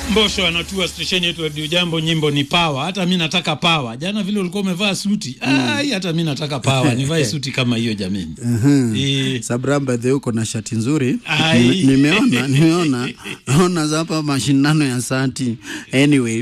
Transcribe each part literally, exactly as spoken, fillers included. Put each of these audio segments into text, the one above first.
Mbosho anatua station yetu Radio Jambo, nyimbo ni power. Hata mimi nataka power. Jana vile ulikuwa umevaa suti. Mm. Ai, hata mimi nataka power. Nivae suti kama hiyo jamani. Mhm. E... Sabramba the uko na shati nzuri. Nimeona, nimeona. Naona hapa mashindano ya sati. Anyway.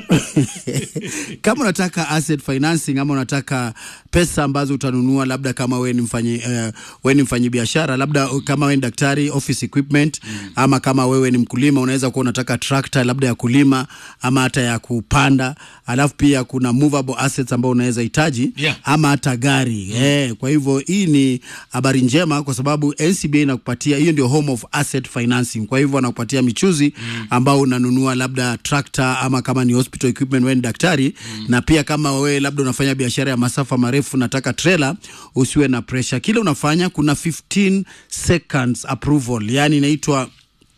Kama unataka asset financing ama unataka pesa ambazo utanunua, labda kama wewe ni mfanyi uh, wewe ni mfanyi biashara, labda kama wewe ni daktari, office equipment, mm. ama kama wewe ni mkulima unaweza kuwa unataka tractor labda ya kulima ama hata ya kupanda, alafu pia kuna movable assets ambao unaweza hitaji, yeah. ama hata gari. Mm. Eh, kwa hivyo hii ni habari njema kwa sababu N C B A inakupatia, hiyo ndio home of asset financing. Kwa hivyo wanakupatia michuzi mm. ambao unanunua labda tractor, ama kama ni hospital equipment wewe ni daktari, mm. na pia kama wewe labda unafanya biashara ya masafa marefu nataka trailer, usiwe na pressure. Kile unafanya kuna fifteen seconds approval, yani inaitwa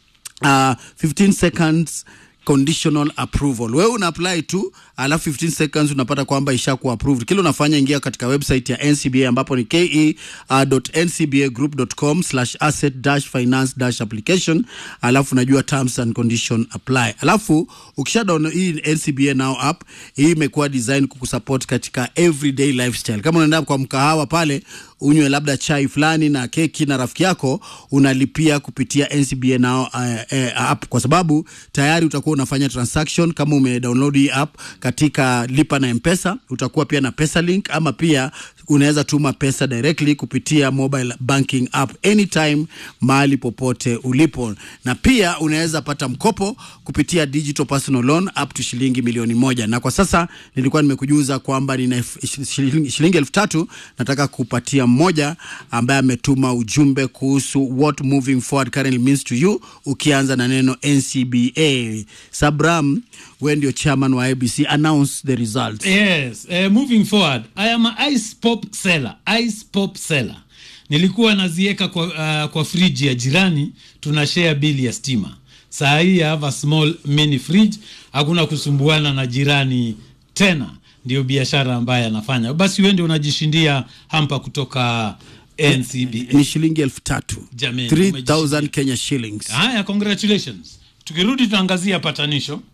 uh, fifteen seconds conditional approval. Wewe una apply tu, alafu fifteen seconds unapata kwamba ishakuwa approved. Kile unafanya, ingia katika website ya N C B A ambapo ni ke dot n c b a group dot com slash asset dash finance dash application, alafu unajua terms and condition apply. Alafu ukisha download hii N C B A Now app, hii imekuwa design kukusupport katika everyday lifestyle. Kama unaenda kwa mkahawa pale unywe labda chai fulani na keki na rafiki yako, unalipia kupitia N C B A Now uh, uh, app, kwa sababu tayari utakuwa unafanya transaction. Kama umedownload hii app katika lipa na M-Pesa, utakuwa pia na Pesa Link, ama pia unaweza tuma pesa directly kupitia mobile banking app anytime, mahali popote ulipo. Na pia unaweza pata mkopo kupitia digital personal loan up to shilingi milioni moja. Na kwa sasa nilikuwa nimekujuza kwamba nina shilingi elfu tatu nataka kupatia mmoja ambaye ametuma ujumbe kuhusu what moving forward currently means to you, ukianza na neno N C B A. Sabram, when your chairman wa A B C announce the results. Yes, uh, moving forward, I am a ice pop seller. Ice pop seller. Nilikuwa nazieka kwa, uh, kwa fridge ya jirani, tunashare bili ya stima. Saa hii I have a small mini fridge, hakuna kusumbuana na jirani tena. Ndio biashara ambayo anafanya. Basi wewe ndio unajishindia hampa kutoka N C B A. Ni shilingi elfu tatu. three thousand Kenya shillings. Haya, congratulations. Tukirudi tunaangazia patanisho.